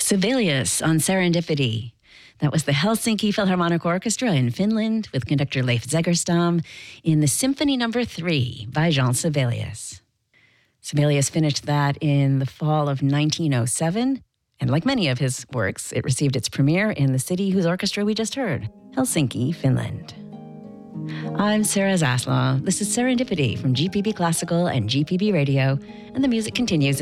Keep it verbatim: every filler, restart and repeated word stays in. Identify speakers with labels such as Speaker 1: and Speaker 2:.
Speaker 1: Sibelius on Serendipity. That was the Helsinki Philharmonic Orchestra in Finland with conductor Leif Zegerstam in the Symphony Number Three by Jean Sibelius. Sibelius finished that in the fall of nineteen oh seven, and like many of his works, it received its premiere in the city whose orchestra we just heard, Helsinki, Finland. I'm Sarah Zaslaw. This is Serendipity from G P B Classical and G P B Radio, and the music continues